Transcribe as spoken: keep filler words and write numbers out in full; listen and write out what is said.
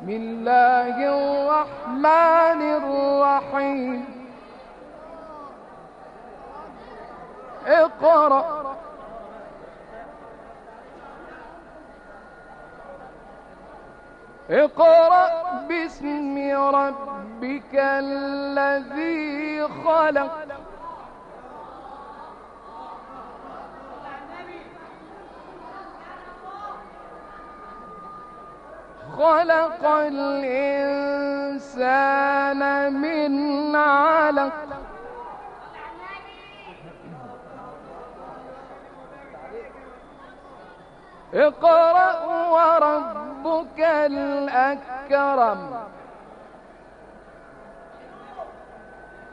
بسم الله الرحمن الرحيم اقرأ اقرأ باسم ربك الذي خلق خلق الإنسان من علق اقرأ وربك الأكرم